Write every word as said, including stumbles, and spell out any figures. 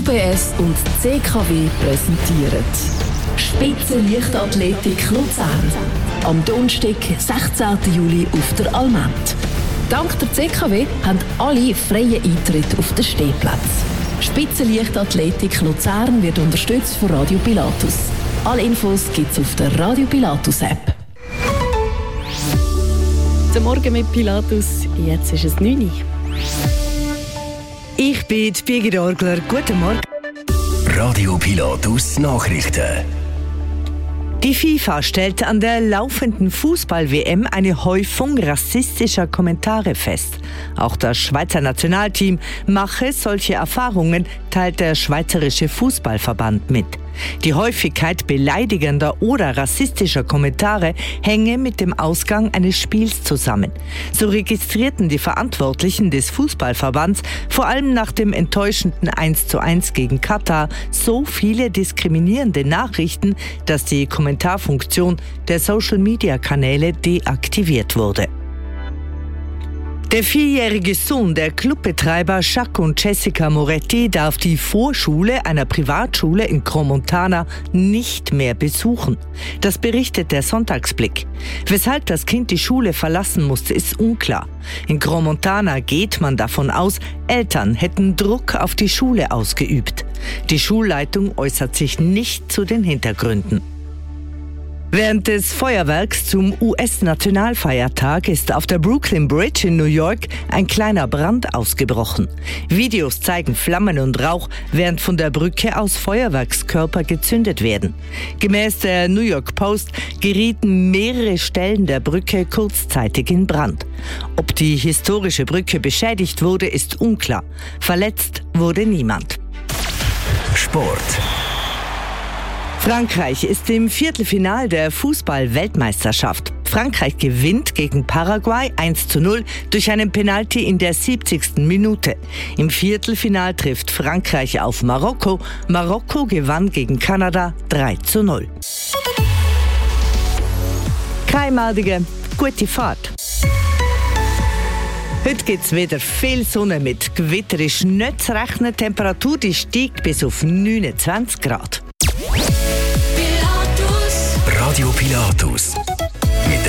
U B S und C K W präsentieren Spitzenleichtathletik Luzern. Am Donnerstag, sechzehnten Juli auf der Almend. Dank der C K W haben alle freien Eintritt auf den Stehplatz. Spitzenleichtathletik Luzern wird unterstützt von Radio Pilatus. Alle Infos gibt es auf der Radio Pilatus App. Zum Morgen mit Pilatus, jetzt ist es neun Uhr. Ich bin Birgit Orgler. Guten Morgen. Radio Pilatus Nachrichten. Die FIFA stellt an der laufenden Fußball-W M eine Häufung rassistischer Kommentare fest. Auch das Schweizer Nationalteam mache solche Erfahrungen, teilt der Schweizerische Fußballverband mit. Die Häufigkeit beleidigender oder rassistischer Kommentare hänge mit dem Ausgang eines Spiels zusammen. So registrierten die Verantwortlichen des Fußballverbands vor allem nach dem enttäuschenden eins zu eins gegen Katar so viele diskriminierende Nachrichten, dass die Kommentarfunktion der Social-Media-Kanäle deaktiviert wurde. Der vierjährige Sohn der Clubbetreiber Jacques und Jessica Moretti darf die Vorschule einer Privatschule in Crans-Montana nicht mehr besuchen. Das berichtet der Sonntagsblick. Weshalb das Kind die Schule verlassen musste, ist unklar. In Crans-Montana geht man davon aus, Eltern hätten Druck auf die Schule ausgeübt. Die Schulleitung äußert sich nicht zu den Hintergründen. Während des Feuerwerks zum U S-Nationalfeiertag ist auf der Brooklyn Bridge in New York ein kleiner Brand ausgebrochen. Videos zeigen Flammen und Rauch, während von der Brücke aus Feuerwerkskörper gezündet werden. Gemäß der New York Post gerieten mehrere Stellen der Brücke kurzzeitig in Brand. Ob die historische Brücke beschädigt wurde, ist unklar. Verletzt wurde niemand. Sport. Frankreich ist im Viertelfinal der Fußball-Weltmeisterschaft. Frankreich gewinnt gegen Paraguay eins zu null durch einen Penalty in der siebzigsten Minute. Im Viertelfinal trifft Frankreich auf Marokko. Marokko gewann gegen Kanada drei zu null. Keimaldige, gute Fahrt. Heute gibt es wieder viel Sonne mit Gewitter. Ist nicht zu rechnen. Temperatur die steigt bis auf neunundzwanzig Grad. Radio Pilatus.